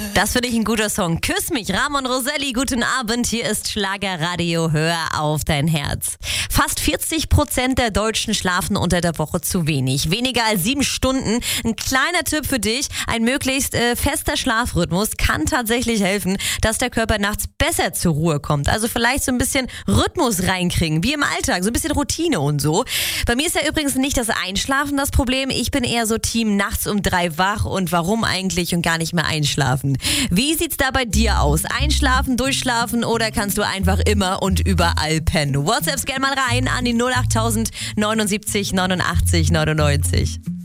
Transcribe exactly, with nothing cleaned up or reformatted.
Das finde ich ein guter Song. Küss mich, Ramon Roselli, guten Abend. Hier ist Schlagerradio, hör auf dein Herz. Fast vierzig Prozent der Deutschen schlafen unter der Woche zu wenig. Weniger als sieben Stunden. Ein kleiner Tipp für dich, ein möglichst äh, fester Schlafrhythmus kann tatsächlich helfen, dass der Körper nachts besser zur Ruhe kommt. Also vielleicht so ein bisschen Rhythmus reinkriegen, wie im Alltag, so ein bisschen Routine und so. Bei mir ist ja übrigens nicht das Einschlafen das Problem. Ich bin eher so Team nachts um drei wach und warum eigentlich und gar nicht mehr einschlafen. Wie sieht's da bei dir aus? Einschlafen, durchschlafen oder kannst du einfach immer und überall pennen? WhatsApp's gerne mal rein an die null acht tausend neunundsiebzig neunundachtzig neunundneunzig.